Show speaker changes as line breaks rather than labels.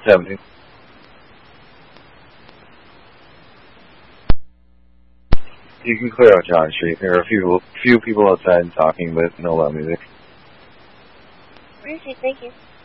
17. You can clear out John Street. There are a few people outside talking, but no loud music.
Appreciate it, thank you.